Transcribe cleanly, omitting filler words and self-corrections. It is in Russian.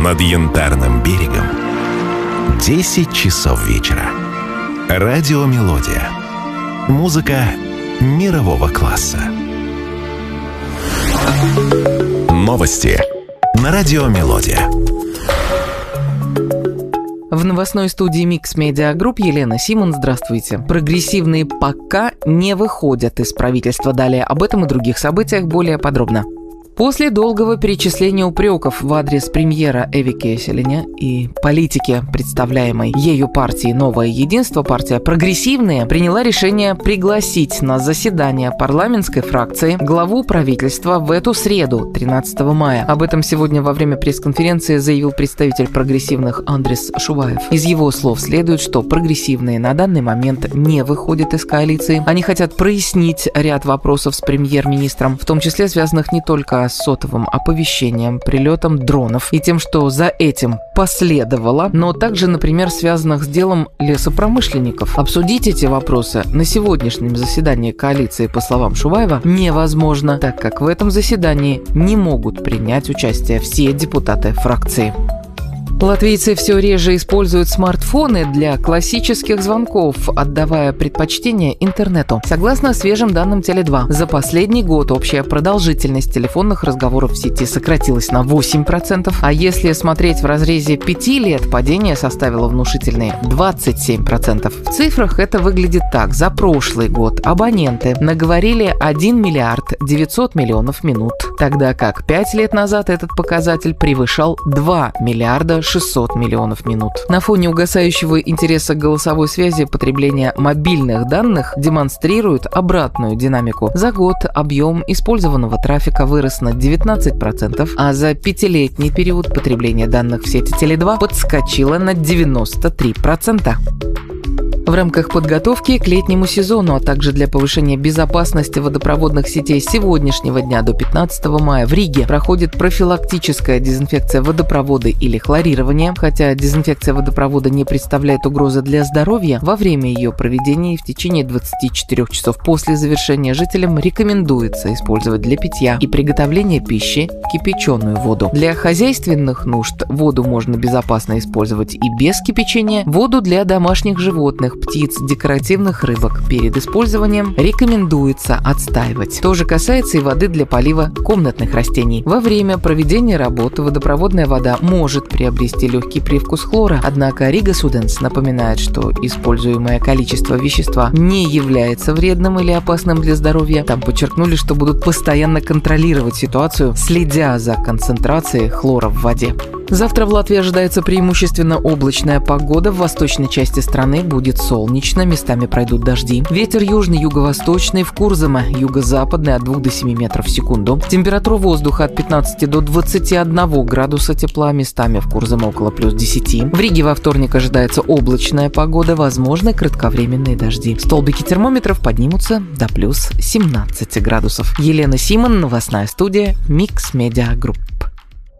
над Янтарным берегом 10 часов вечера. Радиомелодия. Музыка мирового класса. Новости на Радиомелодия. В новостной студии Mix Media Group Елена Симон. Здравствуйте. Прогрессивные пока не выходят из правительства. Далее об этом и других событиях более подробно. После долгого перечисления упреков в адрес премьера Эви Кеселиня и политики, представляемой ею партии «Новое единство», партия «Прогрессивные» приняла решение пригласить на заседание парламентской фракции главу правительства в эту среду, 13 мая. Об этом сегодня во время пресс-конференции заявил представитель прогрессивных Андрес Шуваев. Из его слов следует, что прогрессивные на данный момент не выходят из коалиции. Они хотят прояснить ряд вопросов с премьер-министром, в том числе связанных не только с сотовым оповещением, прилетом дронов и тем, что за этим последовало, но также, например, связанных с делом лесопромышленников. Обсудить эти вопросы на сегодняшнем заседании коалиции, по словам Шуваева, невозможно, так как в этом заседании не могут принять участие все депутаты фракции. Латвийцы все реже используют смартфоны для классических звонков, отдавая предпочтение интернету. Согласно свежим данным Теле2, за последний год общая продолжительность телефонных разговоров в сети сократилась на 8%, а если смотреть в разрезе 5 лет, падение составило внушительные 27%. В цифрах это выглядит так. За прошлый год абоненты наговорили 1 миллиард 900 миллионов минут, тогда как 5 лет назад этот показатель превышал 2 миллиарда 600 миллионов минут. На фоне угасающего интереса к голосовой связи потребление мобильных данных демонстрирует обратную динамику. За год объем использованного трафика вырос на 19%, а за 5-летний период потребление данных в сети Теле2 подскочило на 93%. В рамках подготовки к летнему сезону, а также для повышения безопасности водопроводных сетей с сегодняшнего дня до 15 мая в Риге проходит профилактическая дезинфекция водопровода или хлорирование. Хотя дезинфекция водопровода не представляет угрозы для здоровья, во время ее проведения и в течение 24 часов после завершения жителям рекомендуется использовать для питья и приготовления пищи кипяченую воду. Для хозяйственных нужд воду можно безопасно использовать и без кипячения. Воду для домашних животных, птиц, декоративных рыбок перед использованием рекомендуется отстаивать. То же касается и воды для полива комнатных растений. Во время проведения работы водопроводная вода может приобрести легкий привкус хлора, однако Рига Суденс напоминает, что используемое количество вещества не является вредным или опасным для здоровья. Там подчеркнули, что будут постоянно контролировать ситуацию, следя за концентрацией хлора в воде. Завтра в Латвии ожидается преимущественно облачная погода. В восточной части страны будет солнечно, местами пройдут дожди. Ветер южный, юго-восточный, в Курзаме юго-западный от 2 до 7 метров в секунду. Температура воздуха от 15 до 21 градуса тепла, местами в Курзаме около плюс 10. В Риге во вторник ожидается облачная погода, возможны кратковременные дожди. Столбики термометров поднимутся до плюс 17 градусов. Елена Симон, новостная студия Mix Media Group.